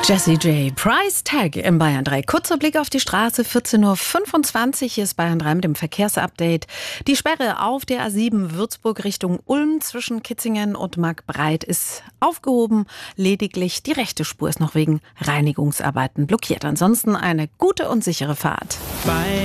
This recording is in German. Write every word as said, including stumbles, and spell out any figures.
Jessie J. Price Tag im Bayern drei. Kurzer Blick auf die Straße, vierzehn Uhr fünfundzwanzig. Hier ist Bayern drei mit dem Verkehrsupdate. Die Sperre auf der A sieben Würzburg Richtung Ulm zwischen Kitzingen und Marktbreit ist aufgehoben. Lediglich die rechte Spur ist noch wegen Reinigungsarbeiten blockiert. Ansonsten eine gute und sichere Fahrt. Bei